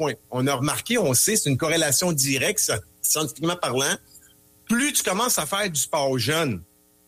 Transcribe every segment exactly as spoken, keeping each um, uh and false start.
point. On a remarqué, on sait, c'est une corrélation directe, scientifiquement parlant. Plus tu commences à faire du sport jeune,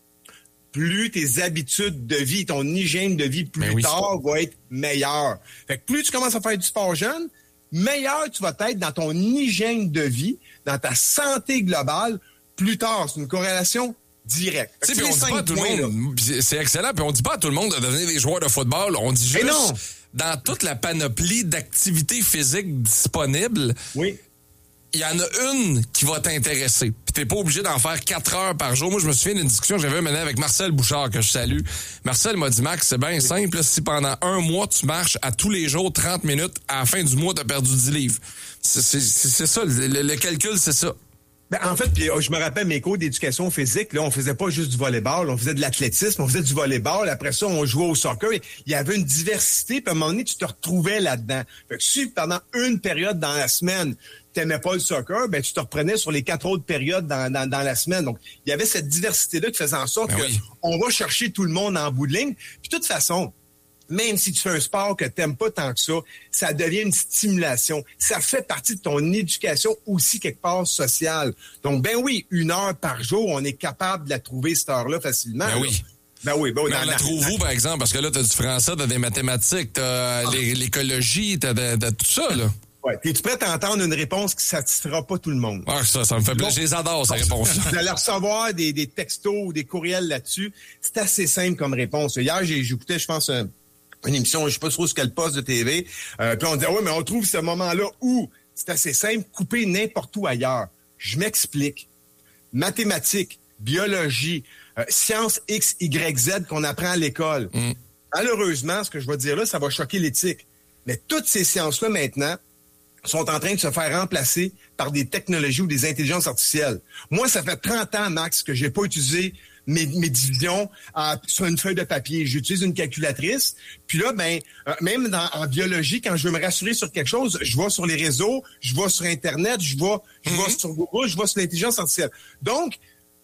plus tes habitudes de vie, ton hygiène de vie plus ben oui, tard va être meilleure. Fait que plus tu commences à faire du sport jeune, meilleur tu vas être dans ton hygiène de vie, dans ta santé globale, plus tard. C'est une corrélation directe. Tu sais, puis on dit pas à tout le monde, c'est excellent, puis on dit pas à tout le monde de devenir des joueurs de football. On dit juste, non. Dans toute la panoplie d'activités physiques disponibles, oui. il y en a une qui va t'intéresser. Puis t'es pas obligé d'en faire quatre heures par jour. Moi, je me souviens d'une discussion que j'avais menée avec Marcel Bouchard, que je salue. Marcel m'a dit, Max, c'est bien simple. Là, si pendant un mois, tu marches à tous les jours trente minutes, à la fin du mois, t'as perdu dix livres. C'est, c'est, c'est ça, le, le calcul, c'est ça. Ben, en fait, puis je me rappelle mes cours d'éducation physique, là, on faisait pas juste du volleyball, on faisait de l'athlétisme, on faisait du volleyball, après ça, on jouait au soccer, il y avait une diversité, puis à un moment donné, tu te retrouvais là-dedans. Fait que si pendant une période dans la semaine, t'aimais pas le soccer, ben tu te reprenais sur les quatre autres périodes dans, dans, dans la semaine. Donc, il y avait cette diversité-là qui faisait en sorte ben que oui. on va chercher tout le monde en bout de ligne. Puis de toute façon, même si tu fais un sport que t'aimes pas tant que ça, ça devient une stimulation. Ça fait partie de ton éducation aussi quelque part sociale. Donc, ben oui, une heure par jour, on est capable de la trouver cette heure-là facilement. Ben oui. Ben oui, ben oui. Mais on la trouve où, par exemple? Parce que là, t'as du français, t'as des mathématiques, t'as ah. l'écologie, t'as, t'as, t'as tout ça, là. Ouais. Es-tu prêt à entendre une réponse qui satisfera pas tout le monde? Ah, ça, ça me fait plaisir. Je les adore, ces réponses-là. Vous allez recevoir des, des textos ou des courriels là-dessus. C'est assez simple comme réponse. Hier, j'ai, j'écoutais, je pense, un, une émission, je sais pas trop ce quel poste de T V. Euh, puis on dit, ah ouais, mais on trouve ce moment-là où c'est assez simple, couper n'importe où ailleurs. Je m'explique. Mathématiques, biologie, euh, sciences X, Y, Z qu'on apprend à l'école. Mm. Malheureusement, ce que je vais dire là, ça va choquer l'éthique. Mais toutes ces sciences-là, maintenant, sont en train de se faire remplacer par des technologies ou des intelligences artificielles. Moi, ça fait trente ans, Max, que j'ai pas utilisé mes, mes divisions euh, sur une feuille de papier. J'utilise une calculatrice. Puis là, ben, euh, même dans, en biologie, quand je veux me rassurer sur quelque chose, je vais sur les réseaux, je vais sur Internet, je vais, je vais mm-hmm. sur Google, je vais sur l'intelligence artificielle. Donc,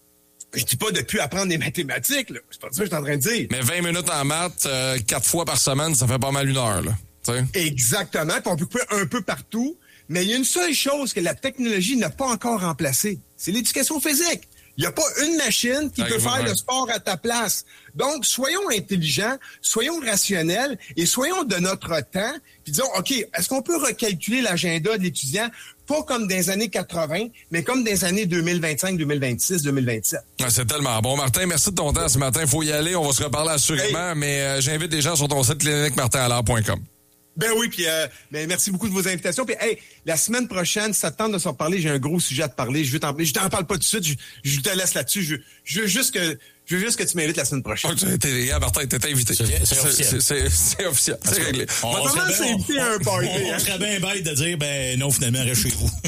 je dis pas de plus apprendre des mathématiques, là. C'est pas ça que je suis en train de dire. Mais vingt minutes en maths, euh, quatre fois par semaine, ça fait pas mal une heure, là. T'sais. Exactement, puis on peut couper un peu partout, mais il y a une seule chose que la technologie n'a pas encore remplacée, c'est l'éducation physique. Il n'y a pas une machine qui ah, peut faire ouais. le sport à ta place. Donc, soyons intelligents, soyons rationnels et soyons de notre temps, puis disons, OK, est-ce qu'on peut recalculer l'agenda de l'étudiant, pas comme dans les années quatre-vingts, mais comme dans les années deux mille vingt-cinq, deux mille vingt-six, deux mille vingt-sept. Ah, c'est tellement bon. Martin, merci de ton temps ce matin. Il faut y aller, on va se reparler assurément, hey. mais euh, j'invite les gens sur ton site clinique martin allard point com. Ben oui, puis euh, ben merci beaucoup de vos invitations. Puis hey, la semaine prochaine, ça te tente de s'en parler, j'ai un gros sujet à te parler. Je veux t'en, je t'en parle pas tout de suite, je, je te laisse là-dessus. Je, je veux juste que je veux juste que tu m'invites la semaine prochaine. Oh, t'es, Martin, t'es invité. C'est, c'est, c'est officiel. C'est, c'est, c'est officiel. C'est que, réglé. On, on serait bien, invité on, à un party, on, on, hein? on serait bien bête de dire, ben non, finalement, reste chez vous.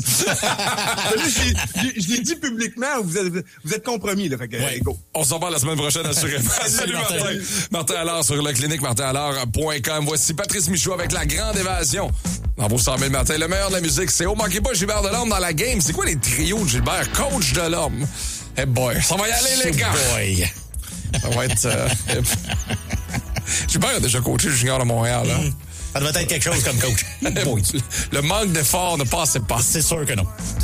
je, je l'ai dit publiquement, vous êtes, vous êtes compromis, là. Fait que, ouais. go. On s'en parle la semaine prochaine, assurément. Salut, Salut Martin. Martin. Martin Allard sur le clinique martin allard point com. Voici Patrice Michaud avec La Grande Évasion. Dans vos cent mille Martin, le meilleur de la musique, c'est oh, manquez pas Gilbert Delorme dans la game. C'est quoi les trios de Gilbert? Coach Delorme. Hey boy, ça va y aller, les gars. Boy. Ça va être... Euh... Gilbert a déjà coaché le junior de Montréal. Hein? Ça devait être quelque chose comme coach. Le manque d'effort ne passait pas. C'est sûr que non.